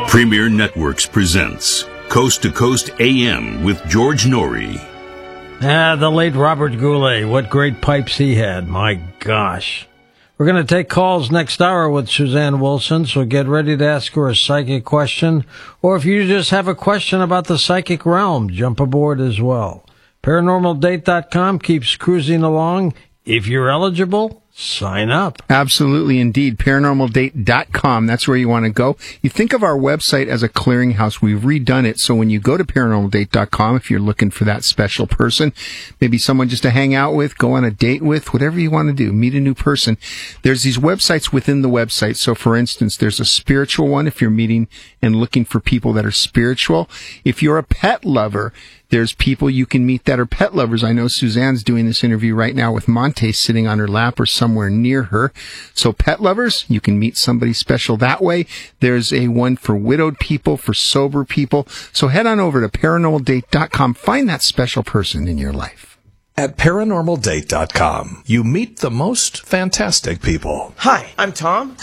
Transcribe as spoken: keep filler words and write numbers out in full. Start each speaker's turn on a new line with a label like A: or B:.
A: Premier Networks presents Coast to Coast A M with George Norrie.
B: Ah, the late Robert Goulet. What great pipes he had. My gosh. We're going to take calls next hour with Suzanne Wilson, so get ready to ask her a psychic question. Or if you just have a question about the psychic realm, jump aboard as well. paranormal date dot com keeps cruising along. If you're eligible, sign up.
C: Absolutely, indeed. paranormal date dot com. That's where you want to go. You think of our website as a clearinghouse. We've redone it. So when you go to paranormal date dot com, if you're looking for that special person, maybe someone just to hang out with, go on a date with, whatever you want to do, meet a new person, there's these websites within the website. So for instance, there's a spiritual one if you're meeting and looking for people that are spiritual. If you're a pet lover, there's people you can meet that are pet lovers. I know Suzanne's doing this interview right now with Monte sitting on her lap or somewhere near her. So pet lovers, you can meet somebody special that way. There's a one for widowed people, for sober people. So head on over to paranormal date dot com. Find that special person in your life.
D: At paranormal date dot com, you meet the most fantastic people.
E: Hi, I'm Tom.